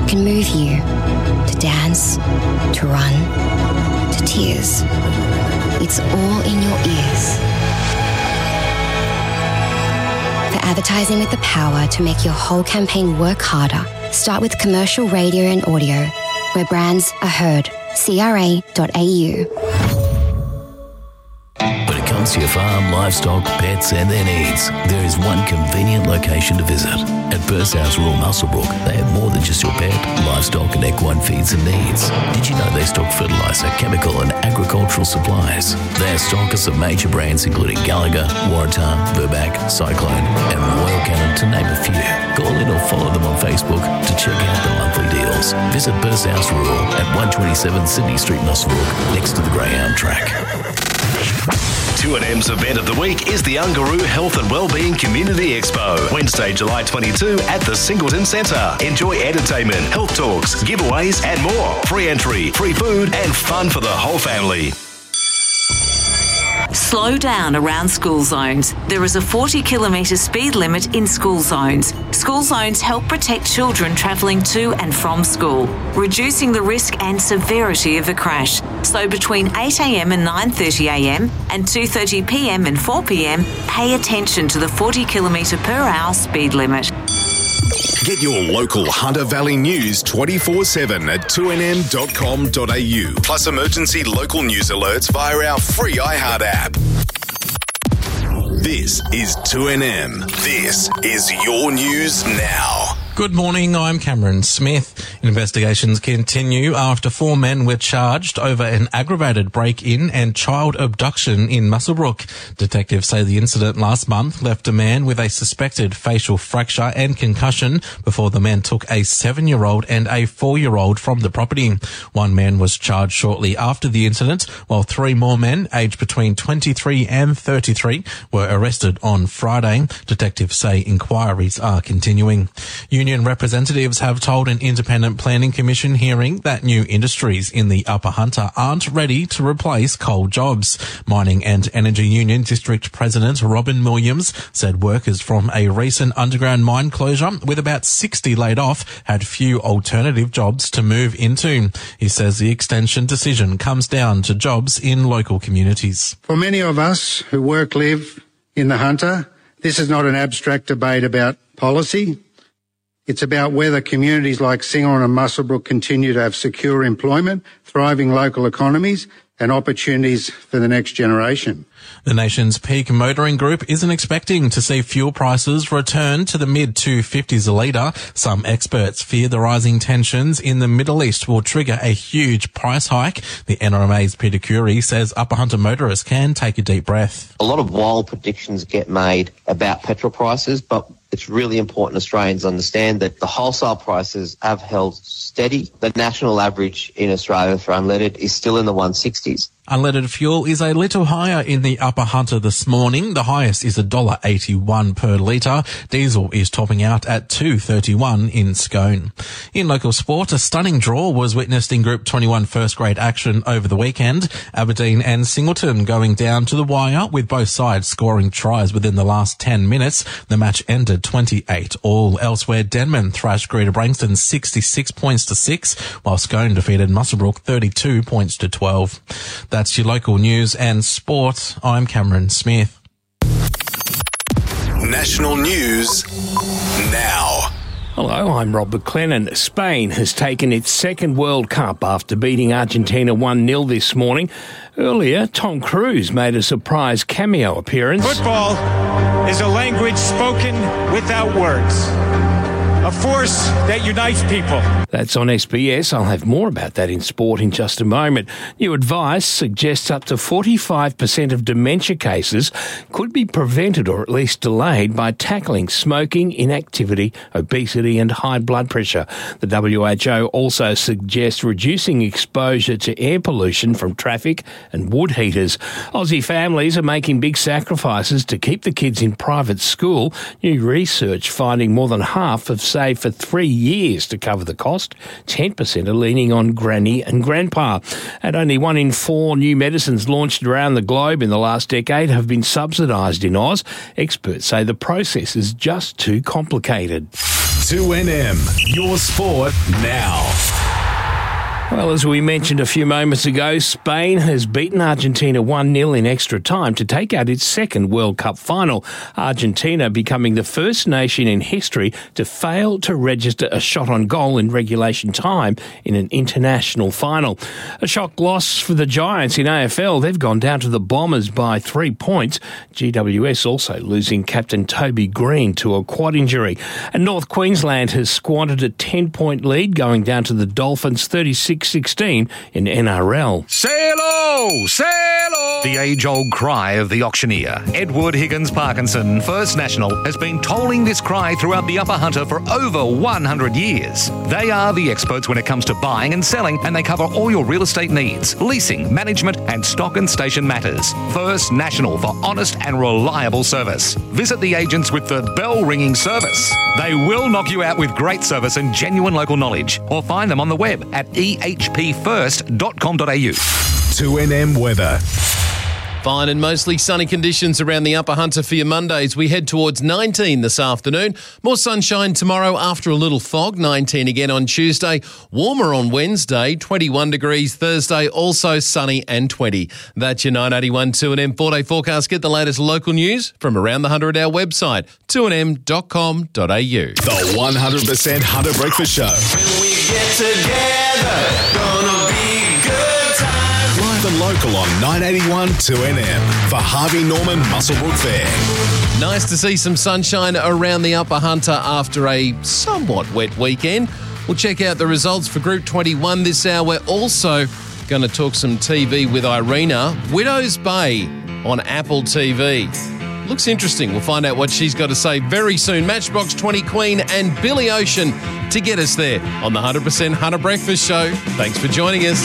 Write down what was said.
can move you to dance, to run, to tears. It's all in your ears. For advertising with the power to make your whole campaign work harder, start with commercial radio and audio, where brands are heard. CRA.au. When it comes to your farm, livestock, pets and their needs, there is one convenient location to visit. At Burshouse Rural Muswellbrook, they have more than just your pet, livestock and equine feeds and needs. Did you know they stock fertiliser, chemical and agricultural supplies? They are stockers of major brands including Gallagher, Waratah, Verbac, Cyclone and Royal Canin, to name a few. Call in or follow them on Facebook to check out the monthly deals. Visit Burshouse Rural at 127 Sydney Street, Muswellbrook, next to the Greyhound track. 2NM's event of the week is the Ungaroo Health and Wellbeing Community Expo, Wednesday, July 22 at the Singleton Centre. Enjoy entertainment, health talks, giveaways and more. Free entry, free food and fun for the whole family. Slow down around school zones. There is a 40-kilometre speed limit in school zones. School zones help protect children travelling to and from school, reducing the risk and severity of a crash. So between 8 a.m. and 9:30 a.m. and 2:30 p.m. and 4 p.m, pay attention to the 40 per hour speed limit. Get your local Hunter Valley news 24/7 at 2nm.com.au. Plus emergency local news alerts via our free iHeart app. This is 2NM. This is your news now. Good morning, I'm Cameron Smith. Investigations continue after 4 men were charged over an aggravated break-in and child abduction in Muswellbrook. Detectives say the incident last month left a man with a suspected facial fracture and concussion before the men took a 7-year-old and a 4-year-old from the property. 1 man was charged shortly after the incident, while 3 more men, aged between 23 and 33, were arrested on Friday. Detectives say inquiries are continuing. Union representatives have told an independent planning commission hearing that new industries in the Upper Hunter aren't ready to replace coal jobs. Mining and Energy Union District President Robin Williams said workers from a recent underground mine closure, with about 60 laid off, had few alternative jobs to move into. He says the extension decision comes down to jobs in local communities. For many of us who live in the Hunter, this is not an abstract debate about policy. It's about whether communities like Singleton and Muswellbrook continue to have secure employment, thriving local economies and opportunities for the next generation. The nation's peak motoring group isn't expecting to see fuel prices return to the mid-250s a litre. Some experts fear the rising tensions in the Middle East will trigger a huge price hike. The NRMA's Peter Curry says Upper Hunter motorists can take a deep breath. A lot of wild predictions get made about petrol prices, but it's really important Australians understand that the wholesale prices have held steady. The national average in Australia for unleaded is still in the 160s. Unleaded fuel is a little higher in the Upper Hunter this morning. The highest is $1.81 per litre. Diesel is topping out at $2.31 in Scone. In local sport, a stunning draw was witnessed in Group 21 first grade action over the weekend. Aberdeen and Singleton going down to the wire, with both sides scoring tries within the last 10 minutes. The match ended 28-all. Elsewhere, Denman thrashed Greater Branxton 66 points to 6, while Scone defeated Muswellbrook 32 points to 12. That's your local news and sport. I'm Cameron Smith. National news now. Hello, I'm Rob McLennan. Spain has taken its second World Cup after beating Argentina 1-0 this morning. Earlier, Tom Cruise made a surprise cameo appearance. Football is a language spoken without words. A force that unites people. That's on SBS. I'll have more about that in sport in just a moment. New advice suggests up to 45% of dementia cases could be prevented or at least delayed by tackling smoking, inactivity, obesity and high blood pressure. The WHO also suggests reducing exposure to air pollution from traffic and wood heaters. Aussie families are making big sacrifices to keep the kids in private school. New research finding more than half have saved for 3 years to cover the cost. 10% are leaning on granny and grandpa. And only 1 in 4 new medicines launched around the globe in the last decade have been subsidised in Oz. Experts say the process is just too complicated. 2NM, your sport now. Well, as we mentioned a few moments ago, Spain has beaten Argentina 1-0 in extra time to take out its second World Cup final. Argentina becoming the first nation in history to fail to register a shot on goal in regulation time in an international final. A shock loss for the Giants in AFL. They've gone down to the Bombers by 3 points. GWS also losing captain Toby Green to a quad injury. And North Queensland has squandered a 10-point lead, going down to the Dolphins 36-16 in NRL. Sail-o! Sail-o! The age-old cry of the auctioneer, Edward Higgins Parkinson, First National, has been tolling this cry throughout the Upper Hunter for over 100 years. They are the experts when it comes to buying and selling, and they cover all your real estate needs, leasing, management, and stock and station matters. First National for honest and reliable service. Visit the agents with the bell-ringing service. They will knock you out with great service and genuine local knowledge, or find them on the web at ehpfirst.com.au. 2NM weather. Fine and mostly sunny conditions around the Upper Hunter for your Mondays. We head towards 19 this afternoon. More sunshine tomorrow after a little fog. 19 again on Tuesday. Warmer on Wednesday. 21 degrees Thursday. Also sunny and 20. That's your 981 2NM 4-day forecast. Get the latest local news from around the Hunter at our website, 2nm.com.au. The 100% Hunter Breakfast Show. When we get together, gonna be good times. Live and local on 981 2NM for Harvey Norman Muswellbrook Fair. Nice to see some sunshine around the Upper Hunter after a somewhat wet weekend. We'll check out the results for Group 21 this hour. We're also going to talk some TV with Irina. Widows Bay on Apple TV. Looks interesting. We'll find out what she's got to say very soon. Matchbox 20 Queen and Billy Ocean to get us there on the 100% Hunter Breakfast Show. Thanks for joining us.